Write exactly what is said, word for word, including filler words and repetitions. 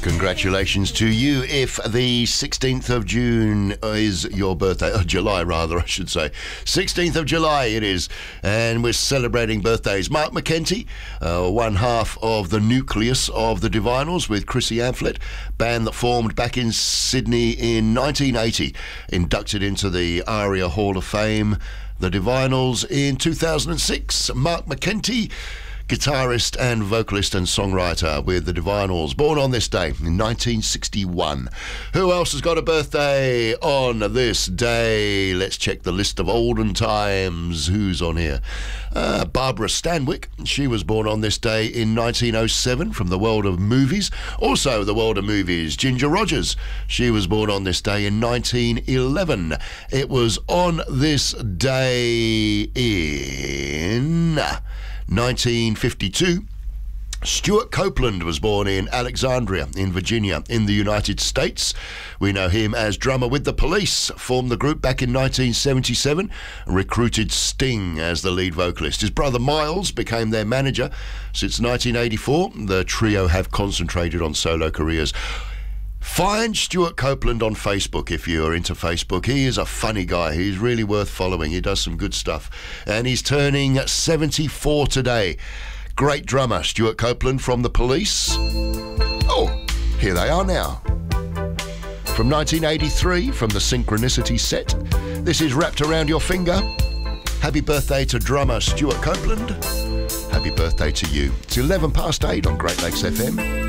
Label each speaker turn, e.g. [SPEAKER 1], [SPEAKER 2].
[SPEAKER 1] Congratulations to you if the sixteenth of June is your birthday. Oh, July, rather, I should say. sixteenth of July it is. And we're celebrating birthdays. Mark McEntee, uh, one half of the nucleus of the Divinyls with Chrissy Amphlett, band that formed back in Sydney in nineteen eighty, inducted into the ARIA Hall of Fame. The Divinyls in two thousand six. Mark McEntee, guitarist and vocalist and songwriter with the Divinyls, born on this day in nineteen sixty-one. Who else has got a birthday on this day? Let's check the list of olden times. Who's on here? Uh, Barbara Stanwyck. She was born on this day in nineteen oh seven from the world of movies. Also the world of movies, Ginger Rogers. She was born on this day in nineteen eleven. It was on this day in nineteen fifty-two, Stuart Copeland was born in Alexandria in Virginia in the United States. We know him as drummer with The Police, formed the group back in nineteen seventy-seven, recruited Sting as the lead vocalist. His brother Miles became their manager. Since nineteen eighty-four, the trio have concentrated on solo careers. Find Stuart Copeland on Facebook if you're into Facebook. He is a funny guy. He's really worth following. He does some good stuff. And he's turning seventy-four today. Great drummer, Stuart Copeland from The Police. Oh, here they are now. From nineteen eighty-three, from the Synchronicity set, this is Wrapped Around Your Finger. Happy birthday to drummer Stuart Copeland. Happy birthday to you. It's eleven past eight on Great Lakes F M.